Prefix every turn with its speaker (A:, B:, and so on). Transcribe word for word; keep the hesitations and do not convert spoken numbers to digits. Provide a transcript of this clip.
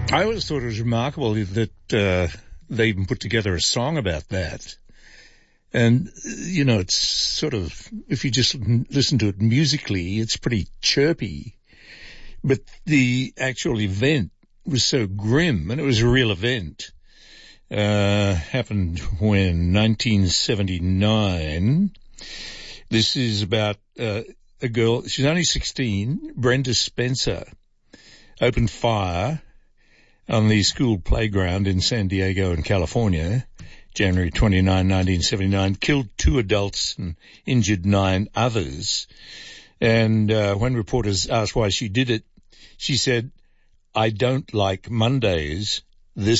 A: I always thought it was remarkable that uh, they even put together a song about that. And, you know, it's sort of, if you just listen to it musically, it's pretty chirpy. But the actual event was so grim, and it was a real event. Uh, happened when nineteen seventy-nine. This is about uh, a girl, she's only sixteen, Brenda Spencer, opened fire on the school playground in San Diego in California, January twenty-ninth, nineteen seventy-nine, killed two adults and injured nine others. And uh, when reporters asked why she did it, she said, "I don't like Mondays. This